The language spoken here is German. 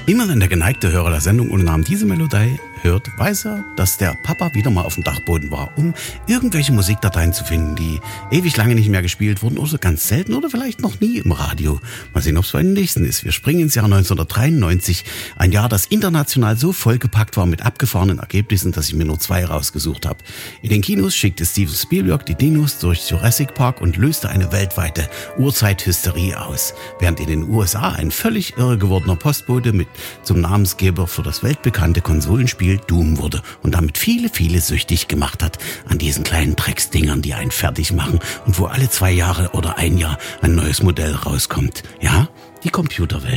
Immer wenn der geneigte Hörer der Sendung ohne Namen diese Melodie hört, weiß er, dass der Papa wieder mal auf dem Dachboden war, um irgendwelche Musikdateien zu finden, die ewig lange nicht mehr gespielt wurden oder ganz selten oder vielleicht noch nie im Radio. Mal sehen, ob es bei den nächsten ist. Wir springen ins Jahr 1993, ein Jahr, das international so vollgepackt war mit abgefahrenen Ergebnissen, dass ich mir nur 2 rausgesucht habe. In den Kinos schickte Steven Spielberg die Dinos durch Jurassic Park und löste eine weltweite Urzeithysterie aus, während in den USA ein völlig irre gewordener Postbote zum Namensgeber für das weltbekannte Konsolenspiel Doom wurde und damit viele, viele süchtig gemacht hat an diesen kleinen Drecksdingern, die einen fertig machen und wo alle 2 Jahre oder 1 Jahr ein neues Modell rauskommt. Ja, die Computerwelt.